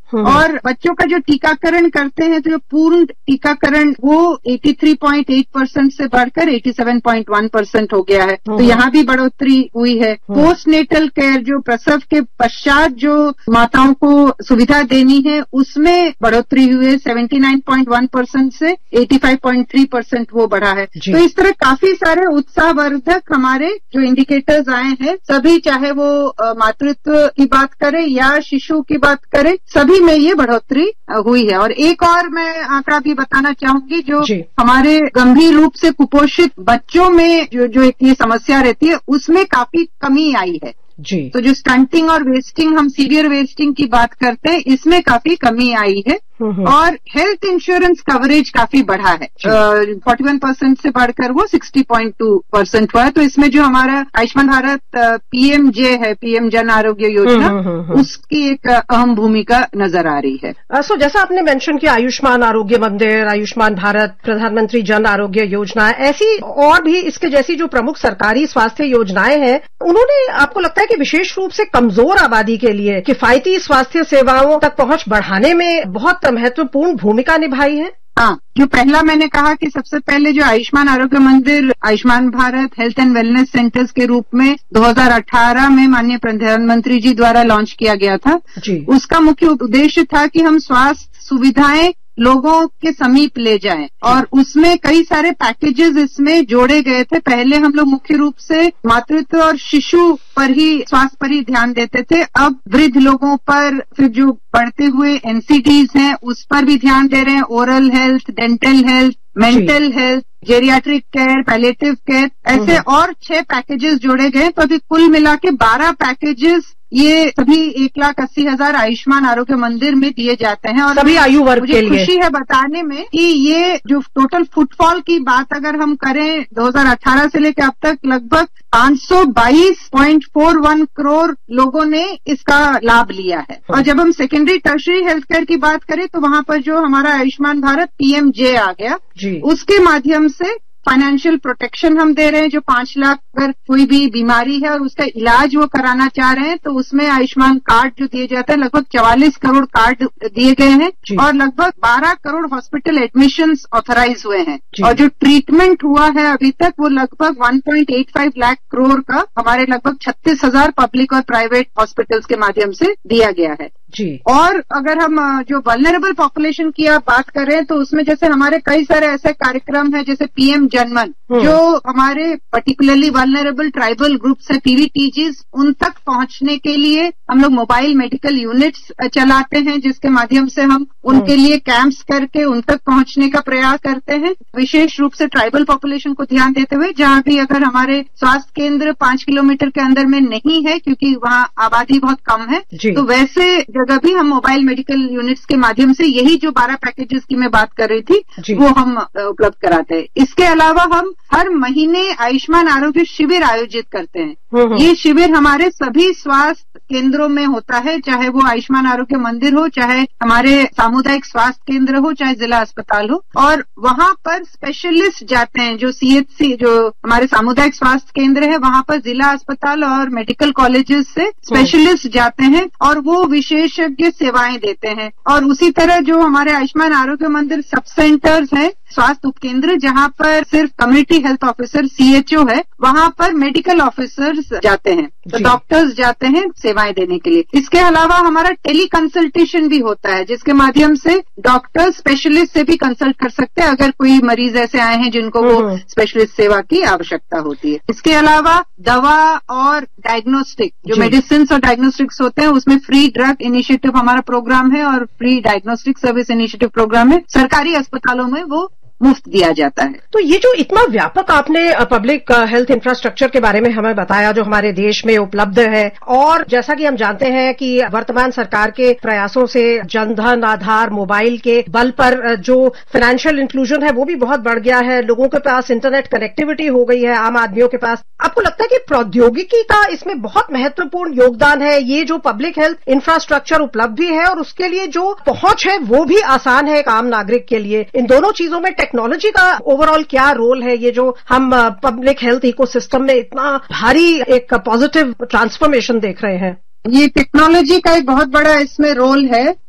और बच्चों का जो टीकाकरण करते हैं तो जो पूर्ण टीकाकरण वो 83.8% से बढ़कर 87.1% हो गया है। तो यहाँ भी बढ़ोतरी हुई है। पोस्ट नेटल केयर जो प्रसव के पश्चात जो माताओं को सुविधा देनी है उसमें बढ़ोतरी हुई है, 79.1% से 85.3% वो बढ़ा है। तो इस तरह काफी सारे उत्साहवर्धक हमारे जो इंडिकेटर्स आए हैं, सभी चाहे वो मातृत्व की बात करें या शिशु की बात करें, सभी में ये बढ़ोतरी हुई है। और एक और मैं आंकड़ा भी बताना चाहूंगी, जो हमारे गंभीर रूप से कुपोषित बच्चों में जो एक ये समस्या रहती है उसमें काफी कमी आई है जी। तो जो स्टंटिंग और वेस्टिंग, हम सीवियर वेस्टिंग की बात करते हैं, इसमें काफी कमी आई है। और हेल्थ इंश्योरेंस कवरेज काफी बढ़ा है, 41% से बढ़कर वो 60.2% हुआ है। तो इसमें जो हमारा आयुष्मान भारत PMJ है, PM जन आरोग्य योजना, उसकी एक अहम भूमिका नजर आ रही है। सो जैसा आपने मेंशन किया, आयुष्मान आरोग्य मंदिर, आयुष्मान भारत, प्रधानमंत्री जन आरोग्य योजना, ऐसी और भी इसके जैसी जो प्रमुख सरकारी स्वास्थ्य योजनाएं हैं, उन्होंने आपको लगता है कि विशेष रूप से कमजोर आबादी के लिए किफायती स्वास्थ्य सेवाओं तक पहुंच बढ़ाने में बहुत महत्वपूर्ण भूमिका निभाई है? हाँ, जो पहला मैंने कहा कि सबसे पहले जो आयुष्मान आरोग्य मंदिर, Ayushman Bharat health and wellness centres के रूप में 2018 में माननीय प्रधानमंत्री जी द्वारा लॉन्च किया गया था जी। उसका मुख्य उद्देश्य था कि हम स्वास्थ्य सुविधाएं लोगों के समीप ले जाएं, और उसमें कई सारे पैकेजेस इसमें जोड़े गए थे। पहले हम लोग मुख्य रूप से मातृत्व और शिशु पर ही, स्वास्थ्य पर ही ध्यान देते थे। अब वृद्ध लोगों पर, फिर जो बढ़ते हुए NCDs हैं उस पर भी ध्यान दे रहे हैं, oral health, dental health, mental health, geriatric care, palliative care, ऐसे और 6 पैकेजेस जोड़े गए। तो अभी कुल मिला के 12 पैकेजेस ये सभी 1,80,000 आयुष्मान आरोग्य मंदिर में दिए जाते हैं। और सभी आयु वर्ग के लिए मुझे खुशी है बताने में कि ये जो टोटल फुटफॉल की बात अगर हम करें 2018 से लेकर अब तक, लगभग 522.41 करोड़ लोगों ने इसका लाभ लिया है। और जब हम सेकेंडरी टर्शरी हेल्थ केयर की बात करें तो वहां पर जो हमारा आयुष्मान भारत PMJ आ गया जी। उसके माध्यम से फाइनेंशियल प्रोटेक्शन हम दे रहे हैं। जो 5 लाख अगर कोई भी बीमारी है और उसका इलाज वो कराना चाह रहे हैं तो उसमें आयुष्मान कार्ड जो दिए जाते हैं, लगभग 44 करोड़ कार्ड दिए गए हैं और लगभग 12 करोड़ हॉस्पिटल एडमिशंस ऑथराइज हुए हैं। और जो ट्रीटमेंट हुआ है अभी तक वो लगभग 1.85 लाख करोड़ का हमारे लगभग 36,000 पब्लिक और प्राइवेट हॉस्पिटल्स के माध्यम से दिया गया है जी। और अगर हम जो वल्नरेबल पॉपुलेशन की आप बात करें तो उसमें जैसे हमारे कई सारे ऐसे कार्यक्रम हैं, जैसे PM जनमन, जो हमारे पर्टिकुलरली वल्नरेबल ट्राइबल ग्रुप्स है, PVTGs, उन तक पहुंचने के लिए हम लोग मोबाइल मेडिकल यूनिट्स चलाते हैं, जिसके माध्यम से हम उनके लिए कैंप्स करके उन तक पहुंचने का प्रयास करते हैं। विशेष रूप से ट्राइबल पॉपुलेशन को ध्यान देते हुए, जहां भी अगर हमारे स्वास्थ्य केंद्र 5 किलोमीटर के अंदर में नहीं है क्योंकि वहां आबादी बहुत कम है, तो वैसे जगह भी हम मोबाइल मेडिकल यूनिट्स के माध्यम से यही जो 12 पैकेजेस की मैं बात कर रही थी वो हम उपलब्ध कराते हैं। इसके अलावा हम हर महीने आयुष्मान आरोग्य शिविर आयोजित करते हैं। ये शिविर हमारे सभी स्वास्थ्य केंद्रों में होता है, चाहे वो आयुष्मान आरोग्य मंदिर हो, चाहे हमारे सामुदायिक स्वास्थ्य केंद्र हो, चाहे जिला अस्पताल हो। और वहां पर स्पेशलिस्ट जाते हैं, जो CHC जो हमारे सामुदायिक स्वास्थ्य केंद्र है, वहां पर जिला अस्पताल और मेडिकल कॉलेजेस से स्पेशलिस्ट जाते हैं और वो विशेषज्ञ सेवाएं देते हैं। और उसी तरह जो हमारे आयुष्मान आरोग्य मंदिर सब सेंटर्स हैं, स्वास्थ्य उपकेंद्र, जहां पर सिर्फ कम्युनिटी हेल्थ ऑफिसर CHO है, वहां पर मेडिकल ऑफिसर्स जाते हैं, तो डॉक्टर्स जाते हैं सेवाएं देने के लिए। इसके अलावा हमारा टेली कंसल्टेशन भी होता है, जिसके माध्यम से डॉक्टर स्पेशलिस्ट से भी कंसल्ट कर सकते हैं अगर कोई मरीज ऐसे आए हैं जिनको वो स्पेशलिस्ट सेवा की आवश्यकता होती है। इसके अलावा दवा और डायग्नोस्टिक, जो मेडिसिन और डायग्नोस्टिक्स होते हैं, उसमें फ्री ड्रग इनिशिएटिव हमारा प्रोग्राम है और free diagnostic service initiative programme है। सरकारी अस्पतालों में वो मुफ्त दिया जाता है। तो ये जो इतना व्यापक आपने पब्लिक हेल्थ इंफ्रास्ट्रक्चर के बारे में हमें बताया जो हमारे देश में उपलब्ध है, और जैसा कि हम जानते हैं कि वर्तमान सरकार के प्रयासों से जनधन आधार मोबाइल के बल पर जो फाइनेंशियल इंक्लूजन है वो भी बहुत बढ़ गया है, लोगों के पास इंटरनेट कनेक्टिविटी हो गई है, आम आदमियों के पास। आपको लगता है कि प्रौद्योगिकी का इसमें बहुत महत्वपूर्ण योगदान है? ये जो पब्लिक हेल्थ इंफ्रास्ट्रक्चर उपलब्ध भी है और उसके लिए जो पहुंच है वो भी आसान है एक आम नागरिक के लिए, इन दोनों चीजों में टेक्नोलॉजी का ओवरऑल क्या रोल है? ये जो हम पब्लिक हेल्थ इकोसिस्टम में इतना भारी एक पॉजिटिव ट्रांसफॉर्मेशन देख रहे हैं। ये टेक्नोलॉजी का एक बहुत बड़ा इसमें रोल है।